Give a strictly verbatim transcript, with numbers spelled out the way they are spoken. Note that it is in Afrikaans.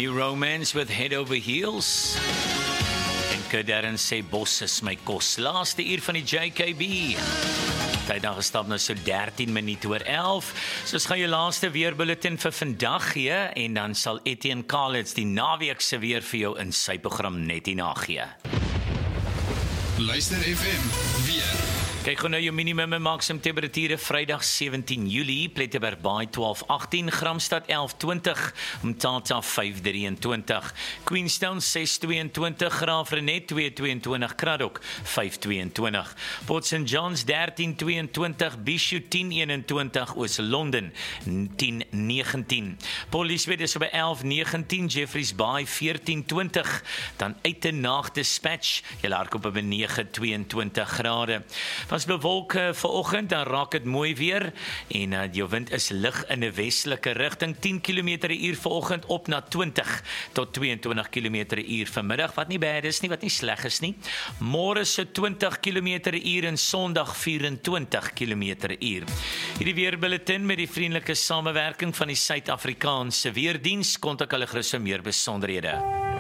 New Romance with Head Over Heels. En Kudern sê bos is my kos. Laaste uur van die J K B. Tyd dan gestap nou so dertien minute oor elf. So ons gaan jou laaste weerbulletin vir vandag gee en dan sal Etienne Kalitz die naweek se weer vir jou in sy program net hierna gee. Luister F M weer. Kyk gou nou jou minimum en maksimum temperature Vrydag sewentien Julie, Plettenberg Baai twaalf agtien, Gramstad elf twintig, Mthatha vyf drieëntwintig, Queenstown ses tweeëntwintig, Graafrenet twee tweeëntwintig, Kraddock vyf tweeëntwintig, Port Saint John's dertien tweeëntwintig, Bishop tien eenentwintig, Oos-London tien negentien, Port Elizabeth is op elf negentien, Jeffreys Bay veertien twintig, dan Uitenaag Dispatch, julle hardloop op nege tweeëntwintig grade. Was bewolk uh, vanoggend, dan raak dit mooi weer en uh, jou wind is lig in 'n westelike rigting, tien kilometer per uur vanoggend op na twintig tot tweeëntwintig kilometer per uur vanmiddag, wat nie bad is nie, wat nie sleg is nie. Môre se twintig kilometer per uur en Sondag vyf-en-twintig kilometer per uur. Hierdie weerbulletin met die vriendelike samewerking van die Suid-Afrikaanse Weerdiens, kontak hulle gerus vir meer besonderhede.